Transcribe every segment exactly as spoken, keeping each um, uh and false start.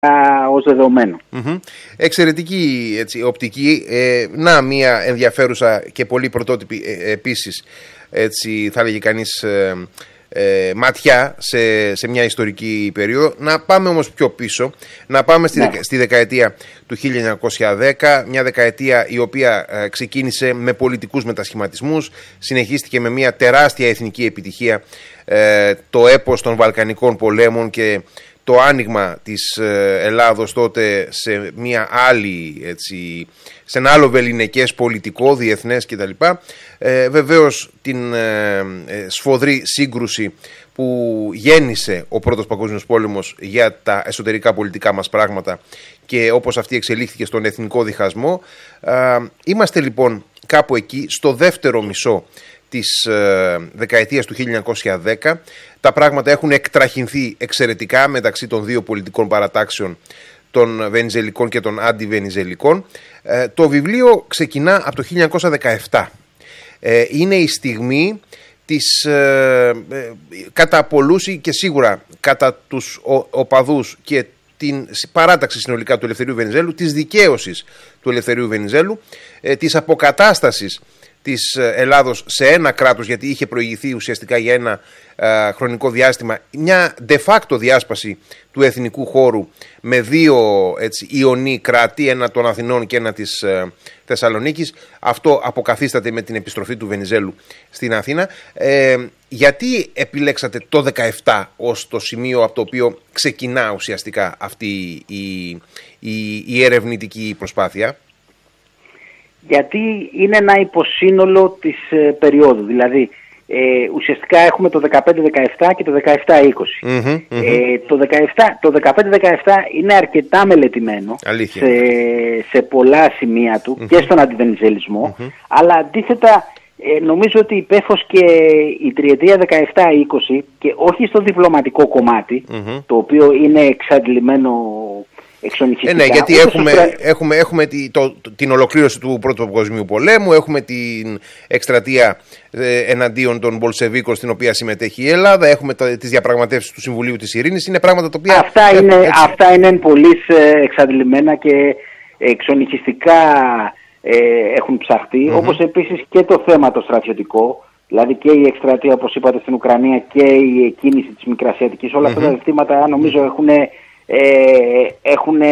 ως δεδομένο. Mm-hmm. Εξαιρετική έτσι, οπτική. Ε, να μια ενδιαφέρουσα και πολύ πρωτότυπη ε, επίσης, έτσι θα λέγει κανείς, ε, ε, ματιά σε, σε μια ιστορική περίοδο. Να πάμε όμως πιο πίσω, να πάμε στη, ναι. δεκα, στη δεκαετία του χίλια εννιακόσια δέκα, μια δεκαετία η οποία ε, ξεκίνησε με πολιτικούς μετασχηματισμούς, συνεχίστηκε με μια τεράστια εθνική επιτυχία, ε, το έπος των Βαλκανικών πολέμων και το άνοιγμα της Ελλάδος τότε σε μια άλλη, έτσι, σε ένα άλλο βεληνικές πολιτικό, διεθνές κτλ. Ε, βεβαίως την ε, σφοδρή σύγκρουση που γέννησε ο Πρώτος Παγκόσμιος Πόλεμος για τα εσωτερικά πολιτικά μας πράγματα και όπως αυτή εξελίχθηκε στον εθνικό διχασμό. Ε, είμαστε λοιπόν κάπου εκεί στο δεύτερο μισό της ε, δεκαετίας του χίλια εννιακόσια δέκα. Τα πράγματα έχουν εκτραχυνθεί εξαιρετικά μεταξύ των δύο πολιτικών παρατάξεων, των βενιζελικών και των αντιβενιζελικών. Ε, το βιβλίο ξεκινά από το χίλια εννιακόσια δεκαεπτά. Ε, είναι η στιγμή της, ε, ε, κατά πολλούς και σίγουρα κατά τους ο, οπαδούς και την παράταξη συνολικά του Ελευθερίου Βενιζέλου, της δικαίωσης του Ελευθερίου Βενιζέλου, ε, της αποκατάστασης της Ελλάδος σε ένα κράτος, γιατί είχε προηγηθεί ουσιαστικά για ένα α, χρονικό διάστημα μια de facto διάσπαση του εθνικού χώρου με δύο έτσι, ιονί κράτη, ένα των Αθηνών και ένα της ε, Θεσσαλονίκης. Αυτό αποκαθίσταται με την επιστροφή του Βενιζέλου στην Αθήνα. Ε, γιατί επιλέξατε το δεκαεπτά ως το σημείο από το οποίο ξεκινά ουσιαστικά αυτή η, η, η ερευνητική προσπάθεια? Γιατί είναι ένα υποσύνολο της ε, περίοδου. Δηλαδή, ε, ουσιαστικά έχουμε το δεκαπέντε δεκαεπτά και το δεκαεπτά είκοσι. Mm-hmm, mm-hmm. Ε, το, δεκαεπτά, το δεκαπέντε δεκαεπτά είναι αρκετά μελετημένο σε, σε πολλά σημεία του mm-hmm. και στον αντιβενιζελισμό, mm-hmm. αλλά αντίθετα ε, νομίζω ότι υπέφος και η τριετία δεκαεπτά είκοσι και όχι στο διπλωματικό κομμάτι, mm-hmm. το οποίο είναι εξαντλημένο Ε, ναι, γιατί έχουμε, πρέ... έχουμε, έχουμε τη, το, την ολοκλήρωση του Πρώτου Παγκοσμίου Πολέμου, έχουμε την εκστρατεία ε, εναντίον των Μπολσεβίκων στην οποία συμμετέχει η Ελλάδα, έχουμε τα, τις διαπραγματεύσεις του Συμβουλίου της Ειρήνης, είναι πράγματα τα οποία... Αυτά έχουν, είναι, έτσι... αυτά είναι πολύ εξαντλημένα και εξονυχιστικά ε, έχουν ψαχτεί, mm-hmm. όπως επίσης και το θέμα το στρατιωτικό, δηλαδή και η εκστρατεία, όπως είπατε, στην Ουκρανία και η κίνηση της Μικρασιατικής, όλα mm-hmm. αυτά τα ζητήματα νομίζω έχουν... Ε, έχουν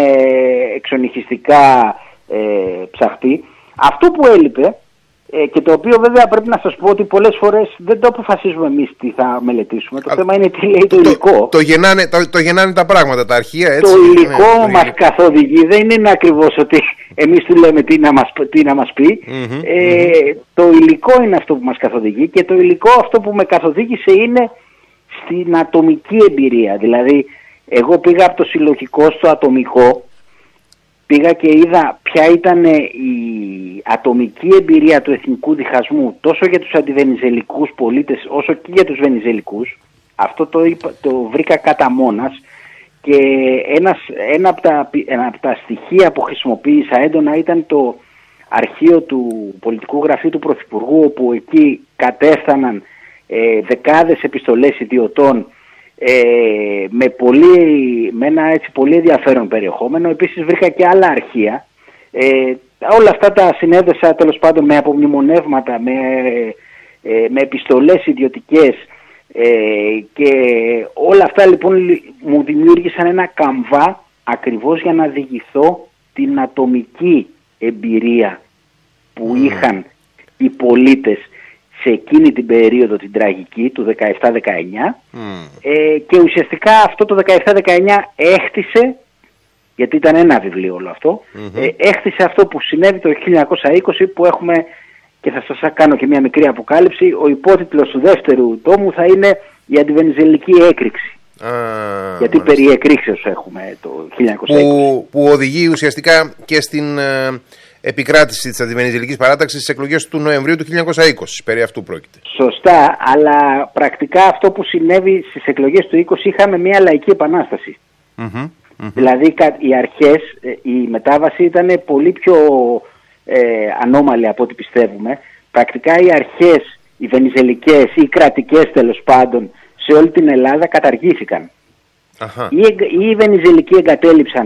εξονυχιστικά ε, ψαχτεί. Αυτό που έλειπε ε, και το οποίο βέβαια πρέπει να σας πω ότι πολλές φορές δεν το αποφασίζουμε εμείς τι θα μελετήσουμε. Το Α, θέμα είναι τι λέει το, το υλικό. Το, το, γεννάνε, το, το γεννάνε τα πράγματα, τα αρχεία, έτσι. Το υλικό ναι, μας το καθοδηγεί. Δεν είναι ακριβώς ότι εμείς του λέμε τι να μας, τι να μας πει. Mm-hmm, ε, mm-hmm. Το υλικό είναι αυτό που μας καθοδηγεί και το υλικό αυτό που με καθοδήγησε είναι στην ατομική εμπειρία. Δηλαδή εγώ πήγα από το συλλογικό στο ατομικό, πήγα και είδα ποια ήταν η ατομική εμπειρία του εθνικού διχασμού τόσο για τους αντιβενιζελικούς πολίτες όσο και για τους βενιζελικούς. Αυτό το, είπα, το βρήκα κατά μόνας και ένας, ένα, από τα, ένα από τα στοιχεία που χρησιμοποίησα έντονα ήταν το αρχείο του πολιτικού γραφείου του Πρωθυπουργού, όπου εκεί κατέφθαναν ε, δεκάδες επιστολές ιδιωτών Ε, με, πολύ, με ένα έτσι πολύ ενδιαφέρον περιεχόμενο. Επίσης βρήκα και άλλα αρχεία. Ε, όλα αυτά τα συνέδεσα τέλος πάντων με απομνημονεύματα, με, ε, με επιστολές ιδιωτικές ε, και όλα αυτά λοιπόν μου δημιούργησαν ένα καμβά ακριβώς για να διηγηθώ την ατομική εμπειρία που mm. είχαν οι πολίτες σε εκείνη την περίοδο την τραγική του δεκαεπτά δεκαεννιά mm. ε, και ουσιαστικά αυτό το δεκαεπτά δεκαεννιά έχτισε, γιατί ήταν ένα βιβλίο όλο αυτό, mm-hmm. ε, έχτισε αυτό που συνέβη το χίλια εννιακόσια είκοσι που έχουμε, και θα σας κάνω και μια μικρή αποκάλυψη, ο υπότιτλος του δεύτερου τόμου θα είναι η αντιβενιζελική έκρηξη. Ah, γιατί μάλιστα. Περί εκρήξεως έχουμε το χίλια εννιακόσια είκοσι. Που, που οδηγεί ουσιαστικά και στην... Ε... επικράτηση της αντιβενιζελικής παράταξης στις εκλογές του Νοεμβρίου του χίλια εννιακόσια είκοσι. Περί αυτού πρόκειται. Σωστά, αλλά πρακτικά αυτό που συνέβη στις εκλογές του είκοσι είχαμε μια λαϊκή επανάσταση. Mm-hmm, mm-hmm. Δηλαδή οι αρχές, η μετάβαση ήταν πολύ πιο ε, ανώμαλη από ό,τι πιστεύουμε. Πρακτικά οι αρχές, οι βενιζελικές ή οι κρατικές τέλος πάντων σε όλη την Ελλάδα καταργήθηκαν. Ή οι βενιζελικοί εγκατέλειψαν